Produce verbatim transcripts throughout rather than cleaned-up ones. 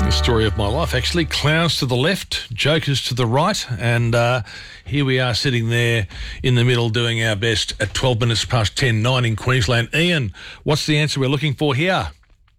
The story of my life, actually. Clowns to the left, jokers to the right, and uh, here we are sitting there in the middle doing our best at twelve minutes past ten, nine in Queensland. Ian, what's the answer we're looking for here?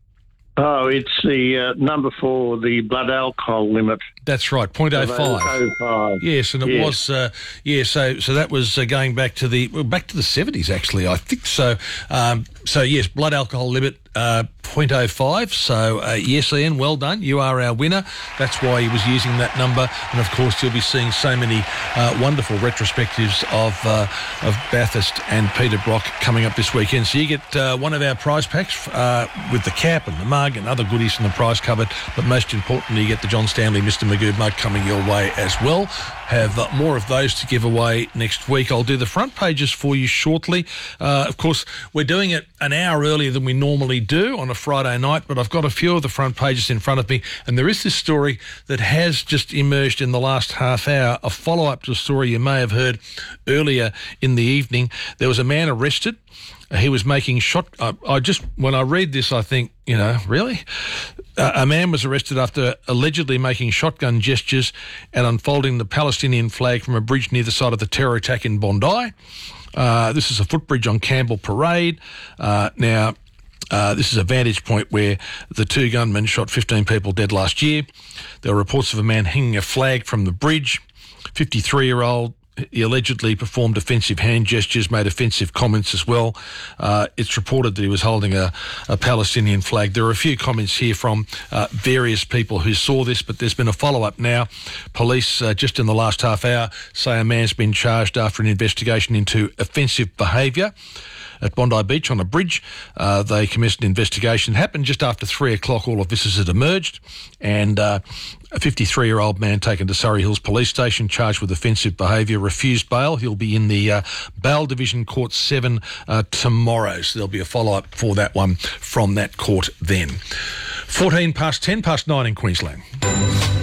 Oh, it's the uh, number four, the blood alcohol limit. That's right, point oh five. oh five. Yes, and it yes. was, uh, yeah, so so that was uh, going back to the, well, back to the seventies, actually, I think so. Um, so, yes, blood alcohol limit, uh, point oh five. So, uh, yes, Ian, well done. You are our winner. That's why he was using that number. And, of course, you'll be seeing so many uh, wonderful retrospectives of uh, of Bathurst and Peter Brock coming up this weekend. So you get uh, one of our prize packs uh, with the cap and the mug and other goodies from the prize cupboard. But most importantly, you get the John Stanley Mister Magoo mug coming your way as well. Have uh, more of those to give away next week. I'll do the front pages for you shortly. Uh, of course, we're doing it an hour earlier than we normally do on a Friday night, but I've got a few of the front pages in front of me, and there is this story that has just emerged in the last half hour, a follow-up to a story you may have heard earlier in the evening. There was a man arrested. He was making shot... I, I just... When I read this, I think, you know, really? Uh, a man was arrested after allegedly making shotgun gestures and unfolding the Palestinian flag from a bridge near the site of the terror attack in Bondi. Uh, this is a footbridge on Campbell Parade. Uh, now... Uh, this is a vantage point where the two gunmen shot fifteen people dead last year. There were reports of a man hanging a flag from the bridge. fifty-three-year-old, he allegedly performed offensive hand gestures, made offensive comments as well. Uh, it's reported that he was holding a, a Palestinian flag. There are a few comments here from uh, various people who saw this, but there's been a follow-up now. Police, uh, just in the last half hour, say a man's been charged after an investigation into offensive behaviour at Bondi Beach on a bridge. Uh, they commenced an investigation. It happened just after three o'clock. All of this has emerged. And uh, a fifty-three-year-old man taken to Surrey Hills Police Station, charged with offensive behaviour, refused bail. He'll be in the uh, Bail Division Court seven uh, tomorrow. So there'll be a follow-up for that one from that court then. fourteen past ten, past nine in Queensland.